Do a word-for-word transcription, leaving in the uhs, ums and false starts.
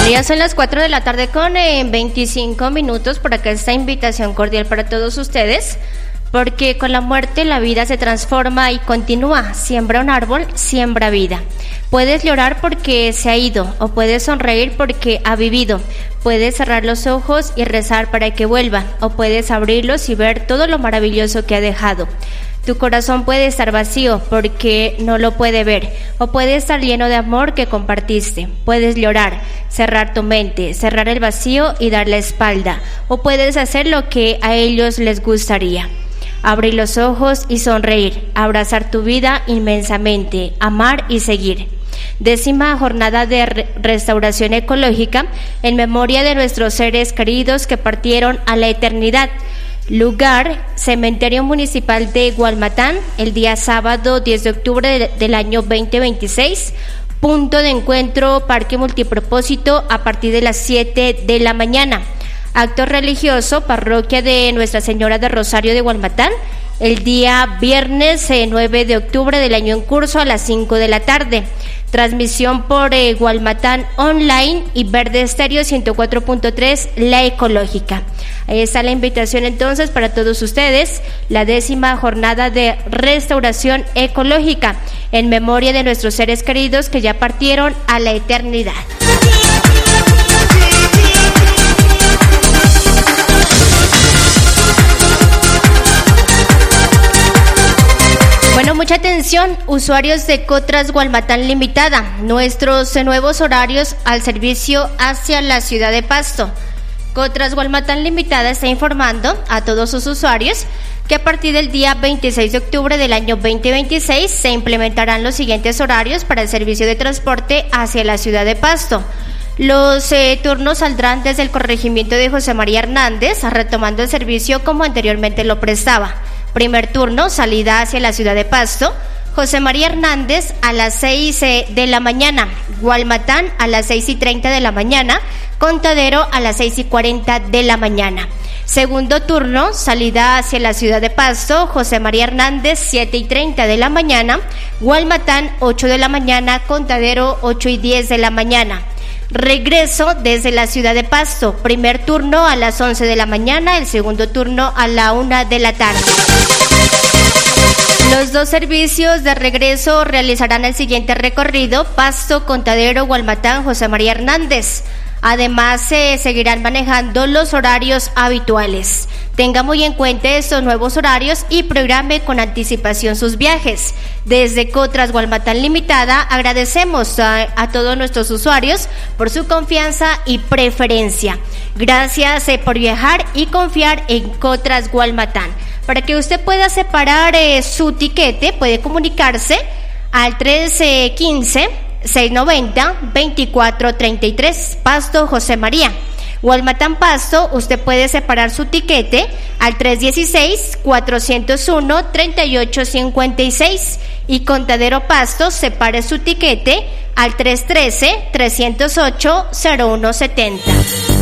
Ya son las cuatro de la tarde con eh, veinticinco minutos. Por acá esta invitación cordial para todos ustedes, porque con la muerte la vida se transforma y continúa. Siembra un árbol, siembra vida. Puedes llorar porque se ha ido, o puedes sonreír porque ha vivido. Puedes cerrar los ojos y rezar para que vuelva, o puedes abrirlos y ver todo lo maravilloso que ha dejado. Tu corazón puede estar vacío porque no lo puede ver, o puede estar lleno de amor que compartiste. Puedes llorar, cerrar tu mente, cerrar el vacío y dar la espalda, o puedes hacer lo que a ellos les gustaría. Abrir los ojos y sonreír, abrazar tu vida inmensamente, amar y seguir. Décima jornada de re- restauración ecológica en memoria de nuestros seres queridos que partieron a la eternidad. Lugar, Cementerio Municipal de Gualmatán, el día sábado diez de octubre de, del año veinte veintiséis. Punto de encuentro, Parque Multipropósito, a partir de las siete de la mañana. Acto religioso, Parroquia de Nuestra Señora de Rosario de Gualmatán, el día viernes eh, nueve de octubre del año en curso, a las cinco de la tarde. Transmisión por eh, Gualmatán Online y Verde Estéreo ciento cuatro punto tres, La Ecológica. Ahí está la invitación entonces para todos ustedes, la décima jornada de restauración ecológica en memoria de nuestros seres queridos que ya partieron a la eternidad. Bueno, mucha atención, usuarios de Cotras Gualmatán Limitada, nuestros nuevos horarios al servicio hacia la ciudad de Pasto. Cotras Gualmatán Limitada está informando a todos sus usuarios que a partir del día veintiséis de octubre del año veinte veintiséis se implementarán los siguientes horarios para el servicio de transporte hacia la ciudad de Pasto. Los eh, turnos saldrán desde el corregimiento de José María Hernández, retomando el servicio como anteriormente lo prestaba. Primer turno, salida hacia la ciudad de Pasto, José María Hernández a las seis de la mañana, Gualmatán a las seis y treinta de la mañana, Contadero a las seis y cuarenta de la mañana. Segundo turno, salida hacia la ciudad de Pasto, José María Hernández siete y treinta de la mañana, Gualmatán ocho de la mañana, Contadero ocho y diez de la mañana. Regreso desde la ciudad de Pasto, primer turno a las once de la mañana, el segundo turno a la una de la tarde. Los dos servicios de regreso realizarán el siguiente recorrido: Pasto, Contadero, Gualmatán, José María Hernández. Además, se seguirán manejando los horarios habituales. Tenga muy en cuenta estos nuevos horarios y programe con anticipación sus viajes. Desde Cotras Gualmatán Limitada agradecemos a, a todos nuestros usuarios por su confianza y preferencia. Gracias eh, por viajar y confiar en Cotras Gualmatán. Para que usted pueda separar eh, su tiquete, puede comunicarse al tres quince, seiscientos noventa, veinticuatro treinta y tres, Pasto, José María. Gualmatán Pasto, usted puede separar su tiquete al tres dieciséis, cuatrocientos uno, treinta y ocho cincuenta y seis, y Contadero Pasto, separe su tiquete al tres trece, trescientos ocho, cero uno setenta.